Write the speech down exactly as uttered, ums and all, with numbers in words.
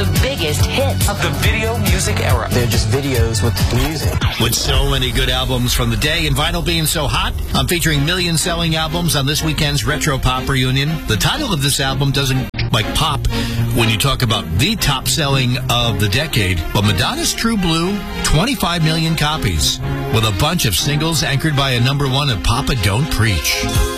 the biggest hits of the video music era. They're just videos with music. With so many good albums from the day and vinyl being so hot, I'm featuring million-selling albums on this weekend's Retro Pop Reunion. The title of this album doesn't like pop when you talk about the top-selling of the decade, but Madonna's True Blue, twenty-five million copies, with a bunch of singles anchored by a number one of Papa Don't Preach.